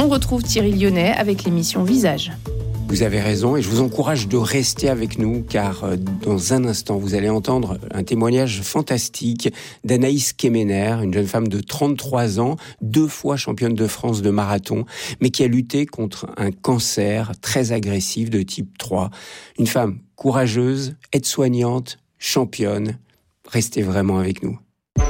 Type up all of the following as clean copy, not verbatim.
On retrouve Thierry Lyonnais avec l'émission Visage. Vous avez raison et je vous encourage de rester avec nous car dans un instant, vous allez entendre un témoignage fantastique d'Anaïs Kemener, une jeune femme de 33 ans, 2 fois championne de France de marathon, mais qui a lutté contre un cancer très agressif de type 3. Une femme courageuse, aide-soignante, championne. Restez vraiment avec nous.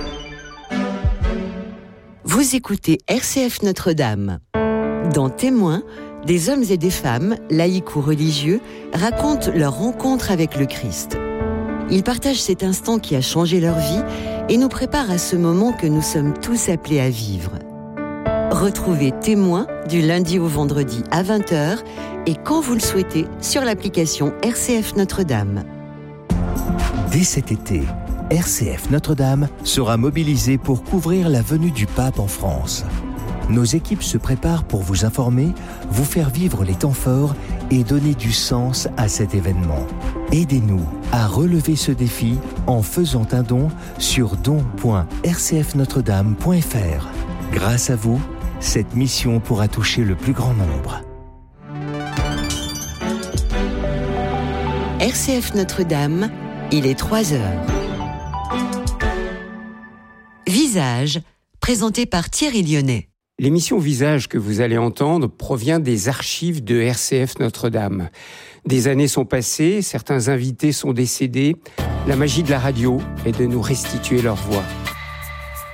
Vous écoutez RCF Notre-Dame. Dans Témoins, des hommes et des femmes, laïcs ou religieux, racontent leur rencontre avec le Christ. Ils partagent cet instant qui a changé leur vie et nous préparent à ce moment que nous sommes tous appelés à vivre. Retrouvez Témoins du lundi au vendredi à 20h et quand vous le souhaitez sur l'application RCF Notre-Dame. Dès cet été, RCF Notre-Dame sera mobilisée pour couvrir la venue du pape en France. Nos équipes se préparent pour vous informer, vous faire vivre les temps forts et donner du sens à cet événement. Aidez-nous à relever ce défi en faisant un don sur don.rcfnotredame.fr. Grâce à vous, cette mission pourra toucher le plus grand nombre. RCF Notre-Dame, il est 3h. Visage, présenté par Thierry Lyonnais. L'émission Visage que vous allez entendre provient des archives de RCF Notre-Dame. Des années sont passées, certains invités sont décédés. La magie de la radio est de nous restituer leur voix.